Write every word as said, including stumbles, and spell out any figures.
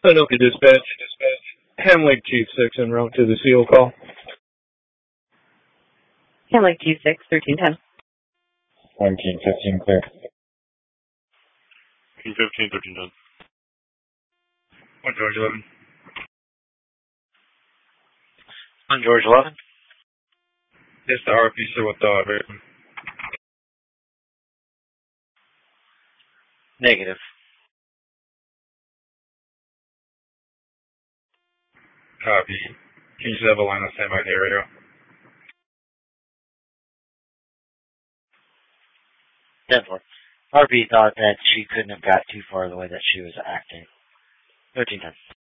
Anoka Dispatch. Ham Lake Chief six en route to the SEAL call. Ham Lake Chief six, thirteen ten. nineteen fifteen clear. nineteen fifteen, thirteen ten. One George eleven. One George eleven. Yes, the R P, sir, with the uh, Negative. copy. Can you just have a line of stand by the radio? ten four. R P thought that she couldn't have got too far the way that she was acting. thirteen ten.